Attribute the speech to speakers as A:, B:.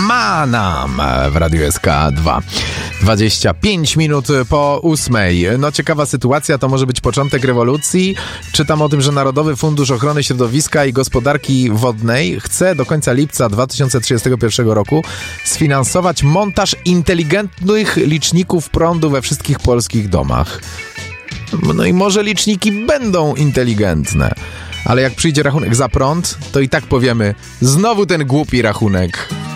A: Manam w Radiu SK2. 25 minut po 8. No ciekawa sytuacja, to może być początek rewolucji. Czytam o tym, że Narodowy Fundusz Ochrony Środowiska i Gospodarki Wodnej chce do końca lipca 2031 roku sfinansować montaż inteligentnych liczników prądu we wszystkich polskich domach. No i może liczniki będą inteligentne, ale jak przyjdzie rachunek za prąd, to i tak powiemy, znowu ten głupi rachunek.